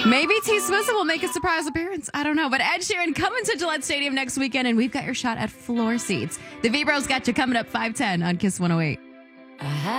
Maybe T Swizzle will make a surprise appearance. I don't know. But Ed Sheeran coming to Gillette Stadium next weekend, and we've got your shot at floor seats. The V-Bros got you coming up 5:10 on Kiss 108.